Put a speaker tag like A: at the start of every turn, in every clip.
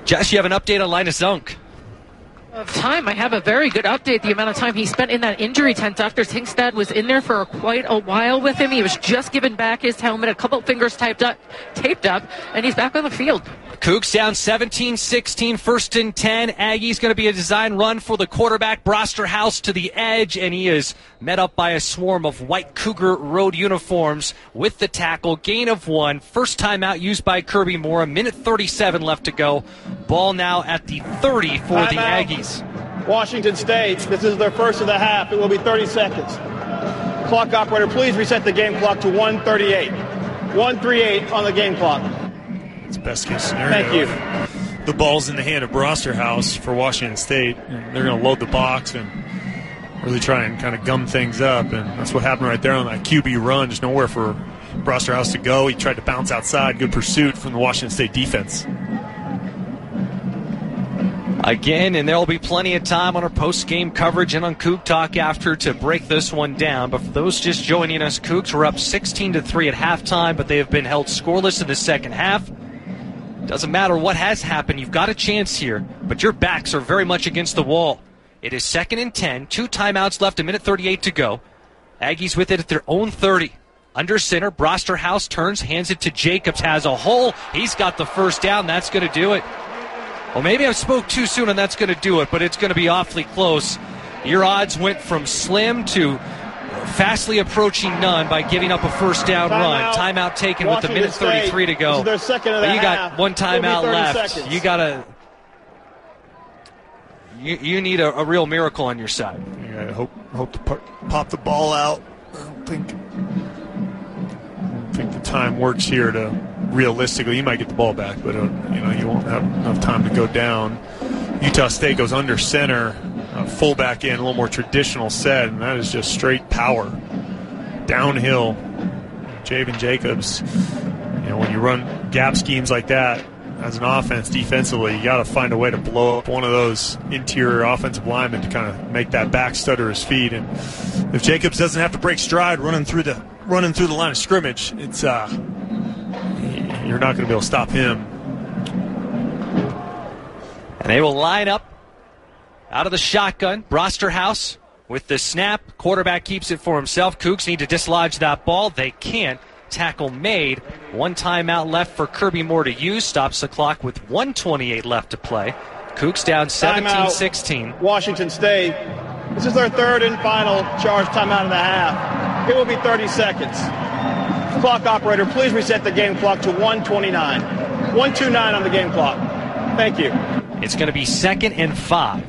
A: Jess, you have an update on Linus Zunk.
B: Of time, I have a very good update. The amount of time he spent in that injury tent. Dr. Tingstad was in there for quite a while with him. He was just given back his helmet, a couple fingers taped up, and he's back on the field.
A: Cougs down 17-16, first and 10. Aggie's going to be a design run for the quarterback, Brosterhouse to the edge, and he is met up by a swarm of white Cougar road uniforms with the tackle. Gain of 1. First timeout used by Kirby Moore. A minute 37 left to go. Ball now at the 30 for the Aggies.
C: Washington State, this is their first of the half. It will be 30 seconds. Clock operator, please reset the game clock to 1:38. 1:38 on the game clock.
D: It's best case scenario.
C: Thank you.
D: The ball's in the hand of Brosterhouse for Washington State, and they're going to load the box and really try and kind of gum things up, and that's what happened right there on that QB run. Just nowhere for Brosterhouse to go. He tried to bounce outside. Good pursuit from the Washington State defense.
A: Again, and there will be plenty of time on our post-game coverage and on Coug Talk after to break this one down. But for those just joining us, Cougs were up 16-3 at halftime, but they have been held scoreless in the second half. Doesn't matter what has happened, you've got a chance here, but your backs are very much against the wall. It is 2nd and 10, 2 timeouts left, a minute 38 to go. Aggies with it at their own 30. Under center, Brosterhouse turns, hands it to Jacobs, has a hole. He's got the first down. That's going to do it. Well, maybe I spoke too soon and that's going to do it, but it's going to be awfully close. Your odds went from slim to fastly approaching none by giving up a first down run. Timeout taken with a minute 33 to go.
C: This is their second of the half.
A: You got one timeout left.
C: Seconds.
A: You got to. You need a real miracle on your side.
D: Yeah, I hope to pop the ball out. I don't think the time works here to realistically. You might get the ball back, but you won't have enough time to go down. Utah State goes under center, fullback in, a little more traditional set, and that is just straight power downhill. Javen Jacobs. When you run gap schemes like that as an offense defensively, you got to find a way to blow up one of those interior offensive linemen to kind of make that back stutter his feet. And if Jacobs doesn't have to break stride running through the line of scrimmage, it's you're not going to be able to stop him.
A: And they will line up out of the shotgun. Brosterhouse with the snap. Quarterback keeps it for himself. Cougs need to dislodge that ball. They can't. Tackle made. One timeout left for Kirby Moore to use. Stops the clock with 1:28 left to play. Cougs down 17-16.
C: Washington State. This is their third and final charge timeout of the half. It will be 30 seconds. Clock operator, please reset the game clock to 1:29. 1:29 on the game clock. Thank you.
A: It's going to be 2nd and 5.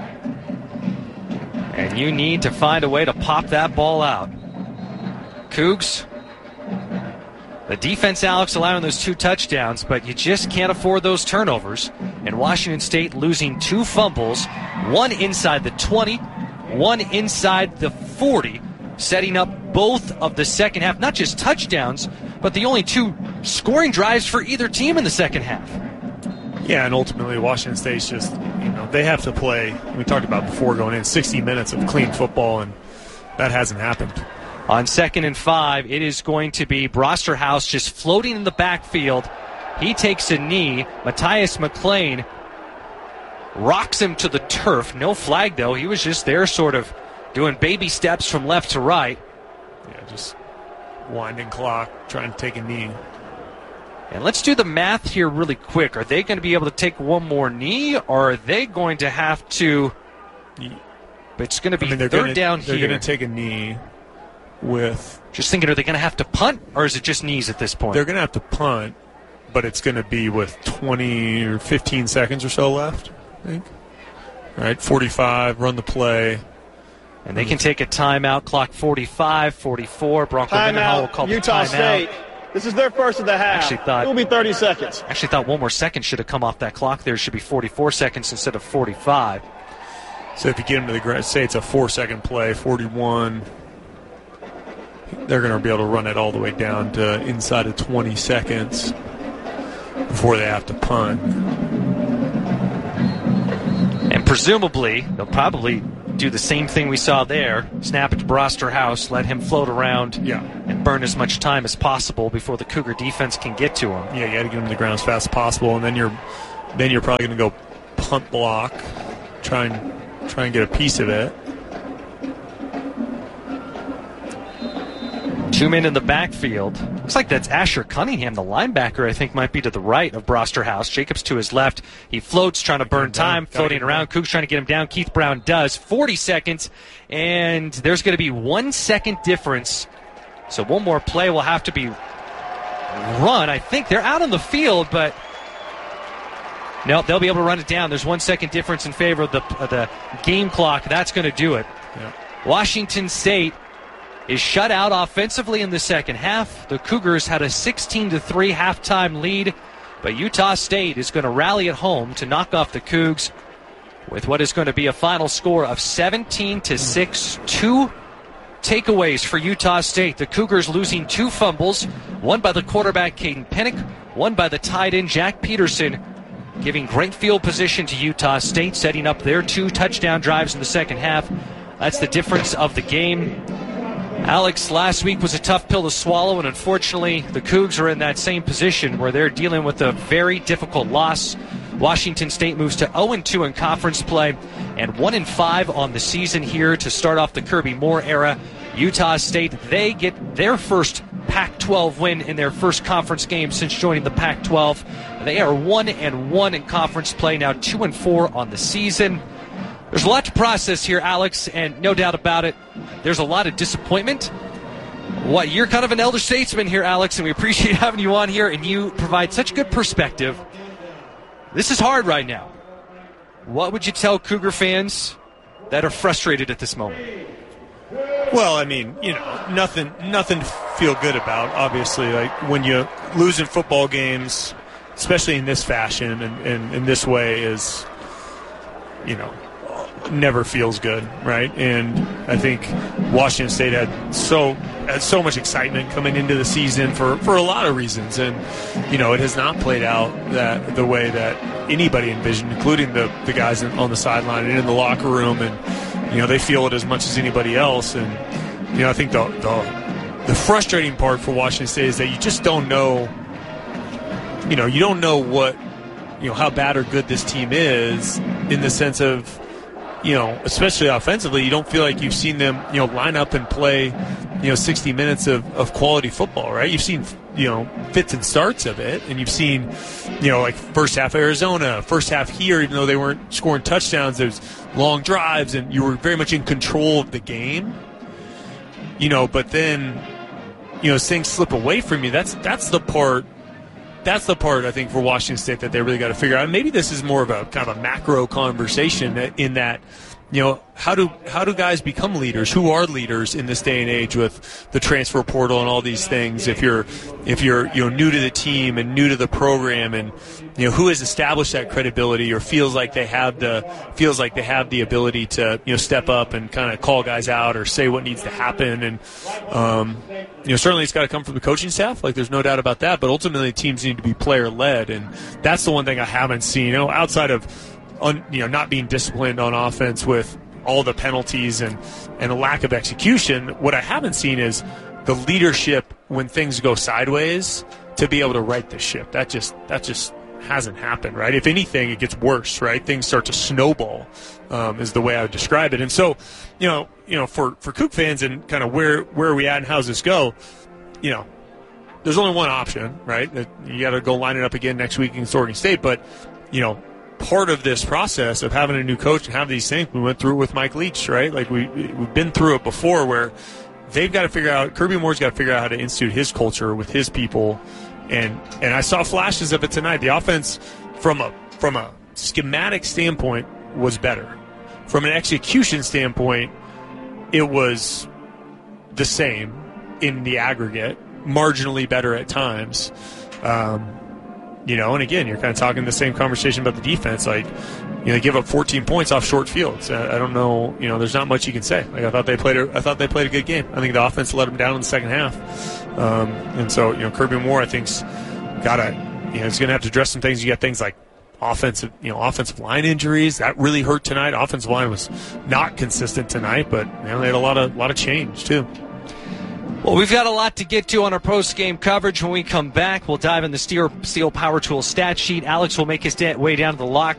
A: And you need to find a way to pop that ball out. Cougs, the defense, Alex, allowing those 2 touchdowns, but you just can't afford those turnovers. And Washington State losing 2 fumbles, one inside the 20, one inside the 40, setting up both of the second half, not just touchdowns, but the only 2 scoring drives for either team in the second half.
D: Yeah, and ultimately Washington State's just, they have to play, we talked about before going in, 60 minutes of clean football, and that hasn't happened.
A: On 2nd and 5, it is going to be Brosterhouse just floating in the backfield. He takes a knee. Matthias McClain rocks him to the turf. No flag, though. He was just there sort of doing baby steps from left to right.
D: Yeah, just winding clock, trying to take a knee.
A: And let's do the math here really quick. Are they going to be able to take one more knee, or are they going to have to... It's going to be third down here.
D: They're going to take a knee with...
A: Just thinking, are they going to have to punt, or is it just knees at this point?
D: They're going to have to punt, but it's going to be with 20 or 15 seconds or so left, I think. All right, 45, run the play.
A: And they can take a timeout, clock 45, 44. Bronco Mendenhall will call the
C: Utah
A: timeout.
C: State. This is their first of the half. It will be 30 seconds.
A: Actually thought one more second should have come off that clock there. It should be 44 seconds instead of 45.
D: So if you get them to the ground, say it's a 4-second play, 41, they're going to be able to run it all the way down to inside of 20 seconds before they have to punt.
A: And presumably, they'll probably do the same thing we saw there. Snap it to Brosterhouse, let him float around and burn as much time as possible before the Cougar defense can get to him.
D: Yeah, you got to get him to the ground as fast as possible, and then you're then you're probably going to go punt block, try and get a piece of it.
A: 2 men in the backfield. Looks like that's Asher Cunningham, the linebacker, I think might be to the right of Brosterhouse. Jacobs to his left. He floats, trying to burn time, floating around. Cougs trying to get him down. Keith Brown does. 40 seconds, and there's going to be 1 second difference. So one more play will have to be run. I think they're out on the field, but no, they'll be able to run it down. There's 1 second difference in favor of the game clock. That's going to do it.
D: Yeah.
A: Washington State is shut out offensively in the second half. The Cougars had a 16-3 halftime lead, but Utah State is going to rally at home to knock off the Cougs with what is going to be a final score of 17-6. 2 takeaways for Utah State. The Cougars losing 2 fumbles, one by the quarterback Caden Pennick, one by the tight end Jack Peterson, giving great field position to Utah State, setting up their 2 touchdown drives in the second half. That's the difference of the game. Alex, last week was a tough pill to swallow, and unfortunately the Cougs are in that same position where they're dealing with a very difficult loss. Washington State moves to 0-2 in conference play and 1-5 on the season here to start off the Kirby Moore era. Utah State, they get their first Pac-12 win in their first conference game since joining the Pac-12. They are 1-1 in conference play, now 2-4 on the season. There's a lot to process here, Alex, and no doubt about it, there's a lot of disappointment. You're kind of an elder statesman here, Alex, and we appreciate having you on here, and you provide such good perspective. This is hard right now. What would you tell Cougar fans that are frustrated at this moment?
D: Well, I mean, nothing to feel good about, obviously. Like, when you lose in football games, especially in this fashion and in this way, is, never feels good, right? And I think Washington State had so much excitement coming into the season for a lot of reasons, and it has not played out the way that anybody envisioned, including the guys on the sideline and in the locker room, and they feel it as much as anybody else. And I think the frustrating part for Washington State is that you just don't know, you don't know what, how bad or good this team is, in the sense of, especially offensively, you don't feel like you've seen them, line up and play, 60 minutes of quality football, right? You've seen, fits and starts of it, and you've seen, like first half Arizona, first half here, even though they weren't scoring touchdowns, there's long drives, and you were very much in control of the game, but then, as things slip away from you, that's the part I think for Washington State that they really got to figure out. And maybe this is more of a kind of a macro conversation in that, how do guys become leaders? Who are leaders in this day and age with the transfer portal and all these things? If you're new to the team and new to the program, and who has established that credibility or feels like they have the ability to step up and kind of call guys out or say what needs to happen. And certainly it's got to come from the coaching staff. Like, there's no doubt about that. But ultimately, teams need to be player led, and that's the one thing I haven't seen. Outside of not being disciplined on offense with all the penalties and a lack of execution, what I haven't seen is the leadership when things go sideways to be able to right the ship. That just hasn't happened, right? If anything, it gets worse, right? Things start to snowball, is the way I would describe it. And so, for Coug fans and kind of where are we at and how's this go, there's only one option, right? You got to go line it up again next week against Oregon State, but part of this process of having a new coach and have these things, we went through it with Mike Leach, right? Like, we've been through it before, where they've got to figure out, Kirby Moore's got to figure out how to institute his culture with his people, and I saw flashes of it tonight. The offense, from a schematic standpoint, was better. From an execution standpoint, it was the same in the aggregate, marginally better at times. And again, you're kind of talking the same conversation about the defense. Like, they give up 14 points off short fields. I don't know. There's not much you can say. Like, I thought they played a good game. I think the offense let them down in the second half. And so, Kirby Moore, I think's got to, he's going to have to address some things. You got things like offensive line injuries that really hurt tonight. Offensive line was not consistent tonight, but they had a lot of change too.
A: Well, we've got a lot to get to on our post-game coverage. When we come back, we'll dive in the Steel Power Tool stat sheet. Alex will make his way down to the locker